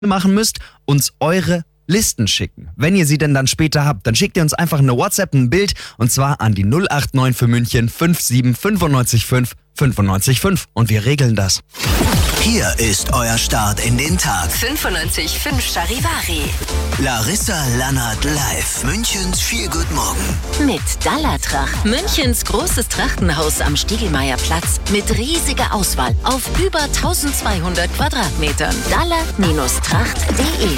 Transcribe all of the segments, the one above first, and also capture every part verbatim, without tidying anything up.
machen müsst, uns eure Listen schicken. Wenn ihr sie denn dann später habt, dann schickt ihr uns einfach eine WhatsApp, ein Bild, und zwar an die null acht neun für München fünf sieben fünf neun fünf fünf neun fünf und wir regeln das. Hier ist euer Start in den Tag. fünfundneunzig Komma fünf Charivari. Larissa Lannert live. Münchens Feel Good Morgen. Mit Dallatracht. Münchens großes Trachtenhaus am Stiegelmeierplatz mit riesiger Auswahl auf über eintausendzweihundert Quadratmetern. Dalla-tracht punkt de.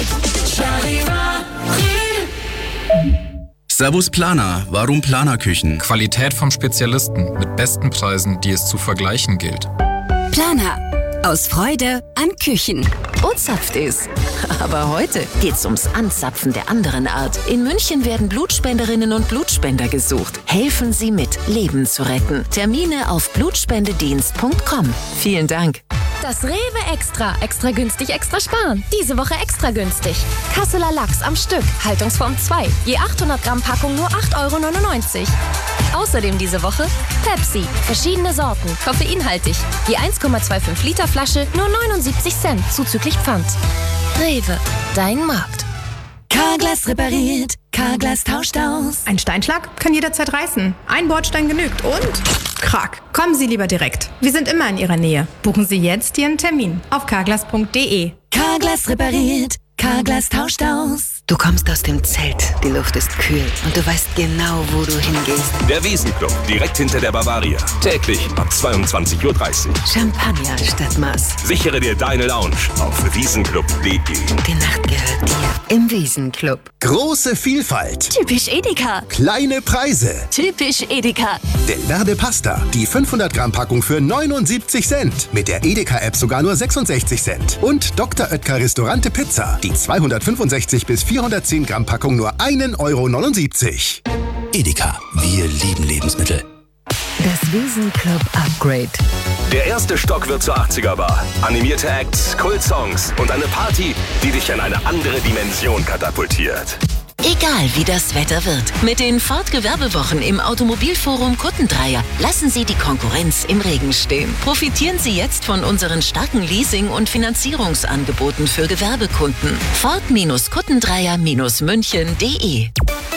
Servus Planer, warum Planerküchen? Qualität vom Spezialisten mit besten Preisen, die es zu vergleichen gilt. Planer. Aus Freude an Küchen. O-Zapft ist. Aber heute geht's ums Anzapfen der anderen Art. In München werden Blutspenderinnen und Blutspender gesucht. Helfen Sie mit, Leben zu retten. Termine auf blutspendedienst punkt com. Vielen Dank. Das Rewe Extra. Extra günstig, extra sparen. Diese Woche extra günstig. Kasseler Lachs am Stück. Haltungsform zwei. Je achthundert Gramm Packung nur acht Euro neunundneunzig. Außerdem diese Woche Pepsi. Verschiedene Sorten. Koffeinhaltig. Je eins Komma fünfundzwanzig Liter Flasche nur neunundsiebzig Cent. Zuzüglich Pfand. Rewe. Dein Markt. Carglass repariert. Carglass tauscht aus. Ein Steinschlag kann jederzeit reißen. Ein Bordstein genügt und krack. Kommen Sie lieber direkt. Wir sind immer in Ihrer Nähe. Buchen Sie jetzt Ihren Termin auf carglass punkt de. Carglass repariert. Carglass tauscht aus. Du kommst aus dem Zelt, die Luft ist kühl und du weißt genau, wo du hingehst. Der Wiesenclub, direkt hinter der Bavaria. Täglich ab zweiundzwanzig Uhr dreißig. Champagner statt Maß. Sichere dir deine Lounge auf wiesenclub punkt de. Die Nacht gehört dir im Wiesenclub. Große Vielfalt. Typisch Edeka. Kleine Preise. Typisch Edeka. Delverde Pasta. Die fünfhundert Gramm Packung für neunundsiebzig Cent. Mit der Edeka-App sogar nur sechsundsechzig Cent. Und Doktor Oetker Restaurante Pizza. Die zweihundertfünfundsechzig bis vierhundertzehn Gramm Packung nur ein Euro neunundsiebzig. Edeka, wir lieben Lebensmittel. Das Wiesenclub Upgrade. Der erste Stock wird zur achtziger-Bar. Animierte Acts, Kult-Songs und eine Party, die dich in eine andere Dimension katapultiert. Egal wie das Wetter wird, mit den Ford-Gewerbewochen im Automobilforum Kuttendreier lassen Sie die Konkurrenz im Regen stehen. Profitieren Sie jetzt von unseren starken Leasing- und Finanzierungsangeboten für Gewerbekunden. Ford-Kuttendreier München punkt de.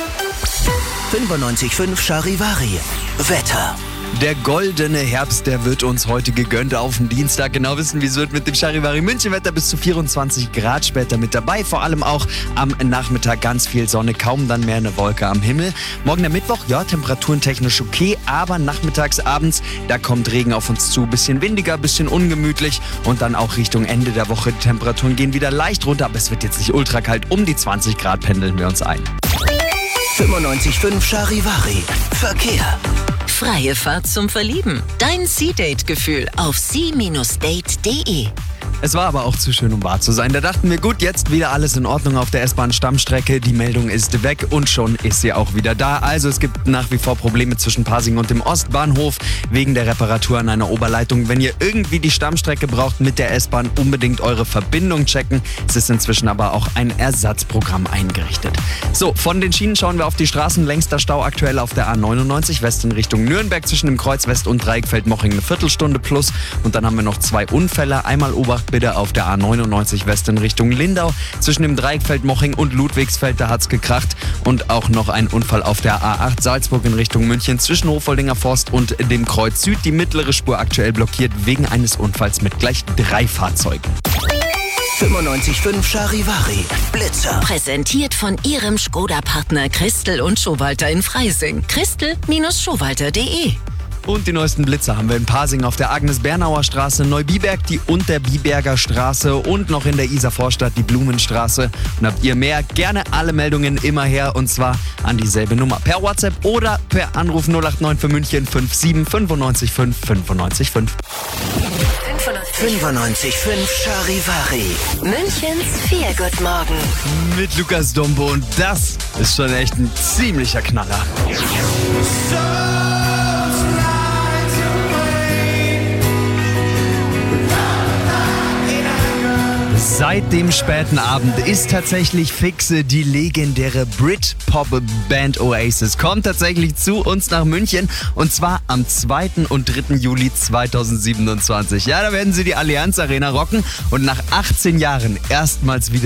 fünfundneunzig Komma fünf Charivari. Wetter. Der goldene Herbst, der wird uns heute gegönnt auf dem Dienstag. Genau wissen, wie es wird mit dem Charivari München Wetter, bis zu vierundzwanzig Grad später mit dabei. Vor allem auch am Nachmittag ganz viel Sonne, kaum dann mehr eine Wolke am Himmel. Morgen der Mittwoch, ja, temperaturen technisch okay, aber nachmittags, abends, da kommt Regen auf uns zu. Bisschen windiger, bisschen ungemütlich und dann auch Richtung Ende der Woche. Die Temperaturen gehen wieder leicht runter, aber es wird jetzt nicht ultra kalt. Um die zwanzig Grad pendeln wir uns ein. fünfundneunzig Komma fünf Charivari. Verkehr. Freie Fahrt zum Verlieben. Dein Sea-Date-Gefühl auf sea Date punkt de. Es war aber auch zu schön, um wahr zu sein. Da dachten wir, gut, jetzt wieder alles in Ordnung auf der S-Bahn-Stammstrecke. Die Meldung ist weg und schon ist sie auch wieder da. Also es gibt nach wie vor Probleme zwischen Pasing und dem Ostbahnhof wegen der Reparatur an einer Oberleitung. Wenn ihr irgendwie die Stammstrecke braucht mit der S-Bahn, unbedingt eure Verbindung checken. Es ist inzwischen aber auch ein Ersatzprogramm eingerichtet. So, von den Schienen schauen wir auf die Straßen. Längster Stau aktuell auf der A neunundneunzig West in Richtung Nürnberg zwischen dem Kreuz West und Dreieckfeld-Moching eine Viertelstunde plus. Und dann haben wir noch zwei Unfälle. Einmal Obacht bitte auf der A neunundneunzig West in Richtung Lindau. Zwischen dem Dreieckfeld-Moching und Ludwigsfeld, da hat's gekracht. Und auch noch ein Unfall auf der A acht Salzburg in Richtung München zwischen Hofoldinger Forst und dem Kreuz Süd. Die mittlere Spur aktuell blockiert wegen eines Unfalls mit gleich drei Fahrzeugen. fünfundneunzig Komma fünf Charivari. Blitzer. Präsentiert von Ihrem Skoda-Partner Christel und Schowalter in Freising. Christel Schowalter punkt de. Und die neuesten Blitzer haben wir in Pasing auf der Agnes-Bernauer Straße, Neubiberg die Unterbiberger Straße und noch in der Isar-Vorstadt die Blumenstraße. Und habt ihr mehr, gerne alle Meldungen immer her und zwar an dieselbe Nummer. Per WhatsApp oder per Anruf null acht neun für München fünf sieben fünf neun fünf fünf neun fünf. fünfundneunzig Komma fünf Charivari. Münchens Feel Good Morgen. Mit Lukas Dombo und das ist schon echt ein ziemlicher Knaller. Seit dem späten Abend ist tatsächlich fixe, die legendäre Brit-Pop-Band Oasis kommt tatsächlich zu uns nach München und zwar am zweiten und dritten Juli zweitausendsiebenundzwanzig. Ja, da werden sie die Allianz Arena rocken und nach achtzehn Jahren erstmals wieder